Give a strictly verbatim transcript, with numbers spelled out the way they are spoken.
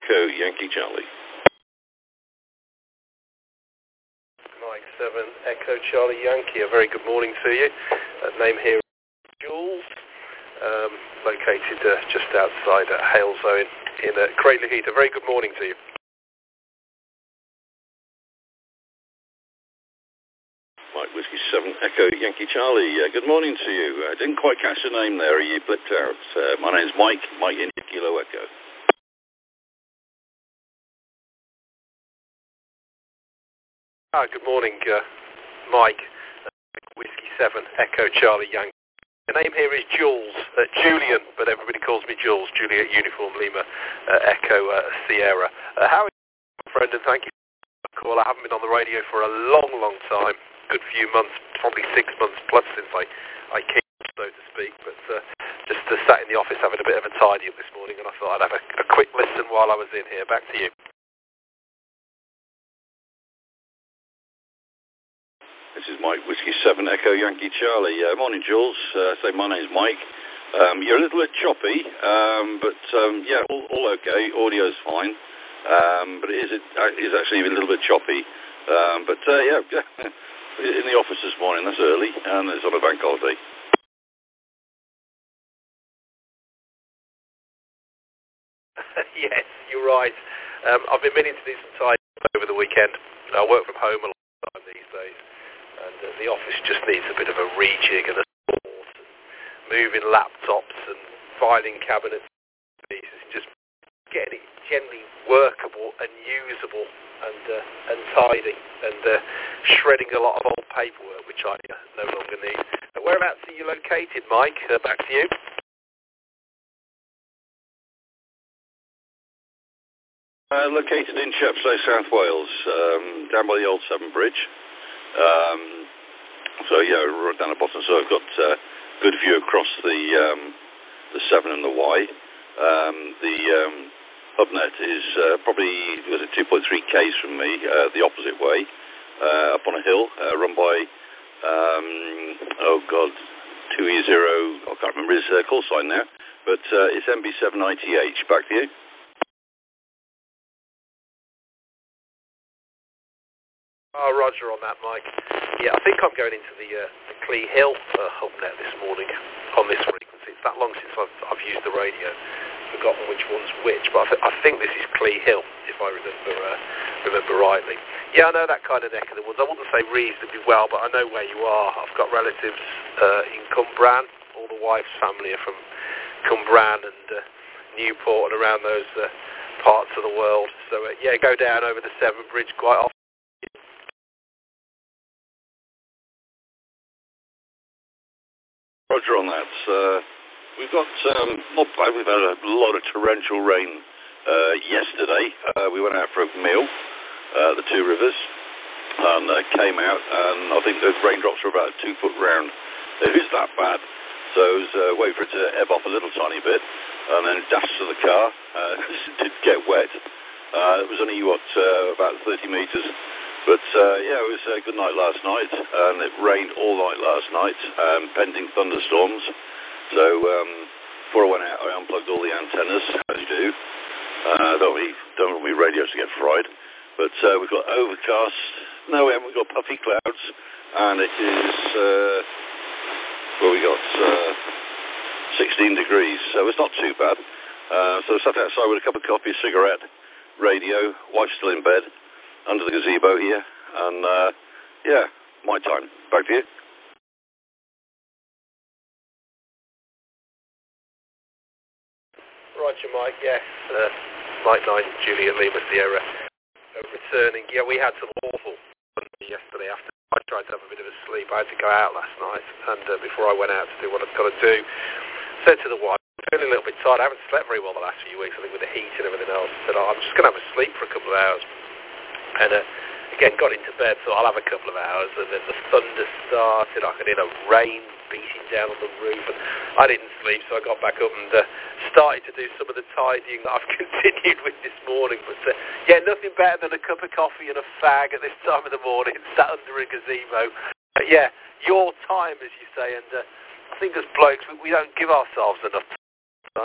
Echo Yankee Charlie. Mike seven Echo Charlie Yankee. A very good morning to you. Uh, name here is Jules, um, located uh, just outside uh, Halesoe in, in uh, Craiglang Heath. A very good morning to you. Mike Whiskey seven Echo Yankee Charlie. Uh, good morning to you. I didn't quite catch your name there. You blipped out. Uh, my name's Mike. Mike India Kilo Echo. Ah, good morning, uh, Mike. Uh, Whiskey seven Echo Charlie Yankee. The name here is Jules, uh, Julian, but everybody calls me Jules. Juliet Uniform Lima uh, Echo uh, Sierra. Uh, how are you, my friend? And thank you for the call. I haven't been on the radio for a long, long time. Good few months, probably six months plus since I, I came, so to speak. But uh, just uh, sat in the office having a bit of a tidy up this morning, and I thought I'd have a, a quick listen while I was in here. Back to you. This is Mike Whiskey seven Echo Yankee Charlie. Uh, morning, Jules. Uh, say my name's Mike. Um, you're a little bit choppy, um, but um, yeah, all, all okay. Audio's fine, um, but it is, it is actually a little bit choppy. Um, but uh, yeah, in the office this morning. That's early, and it's on a bank holiday. Yes, you're right. Um, I've been meaning to do some time over the weekend. I work from home a lot of time these days, and uh, the office just needs a bit of a rejig and a support, and moving laptops and filing cabinets and pieces, just getting it generally workable and usable and uh, and tidy, and uh, shredding a lot of old paperwork, which I uh, no longer need. Uh, whereabouts are you located, Mike? Uh, back to you. Uh, located in Chepstow, South Wales, um, down by the old Severn Bridge. Um, so yeah, right down the bottom. So I've got uh, good view across the um, the Severn and the Wye. Um, the um, hubnet is uh, probably was it two point three k's from me, uh, the opposite way, uh, up on a hill, uh, run by um, oh god, two E zero. I can't remember his uh, call sign now, but uh, it's M B seven I T H. Back to you. Oh, Roger on that, Mike. Yeah, I think I'm going into the, uh, the Clee Hill uh, hubnet this morning on this frequency. It's that long since I've, I've used the radio. Forgotten which one's which, but I, th- I think this is Clee Hill, if I remember uh, remember rightly. Yeah, I know that kind of neck of the woods. I wouldn't say reasonably well, but I know where you are. I've got relatives uh, in Cumbran. All the wife's family are from Cumbran and uh, Newport and around those uh, parts of the world. So, uh, yeah, go down over the Severn Bridge quite often. Roger on that. Uh, we've got um, not bad. We've had a lot of torrential rain uh, yesterday. Uh, we went out for a meal, uh, the Two Rivers, and uh, came out, and I think those raindrops were about two foot round. It was that bad. So I was uh, waiting for it to ebb off a little tiny bit, and then dashed to the car. Uh, it did get wet. Uh, it was only, what, uh, about thirty metres. But, uh, yeah, it was a good night last night, and it rained all night last night, um, pending thunderstorms. So, um, before I went out, I unplugged all the antennas, as you do. Uh, don't want me, don't want me radios to get fried. But uh, we've got overcast, no, we haven't, we've got puffy clouds, and it is, uh, well, we got uh, sixteen degrees, so it's not too bad. Uh, so I sat outside with a cup of coffee, cigarette, radio, wife's still in bed, under the gazebo here, and uh, yeah, my time. Back to you. Roger, Mike, yes. Uh, Mike nine, Juliet Lima Sierra. Uh, returning, yeah, we had some awful yesterday after I tried to have a bit of a sleep. I had to go out last night, and uh, before I went out to do what I've got to do, said to the wife, I'm feeling a little bit tired. I haven't slept very well the last few weeks, I think with the heat and everything else. I said, oh, I'm just going to have a sleep for a couple of hours. And uh, again, got into bed, so I'll have a couple of hours, and then the thunder started. I could hear the rain beating down on the roof, and I didn't sleep, so I got back up and uh, started to do some of the tidying that I've continued with this morning. But uh, yeah, nothing better than a cup of coffee and a fag at this time of the morning, sat under a gazebo. Uh, yeah, your time, as you say, and uh, I think as blokes, we, we don't give ourselves enough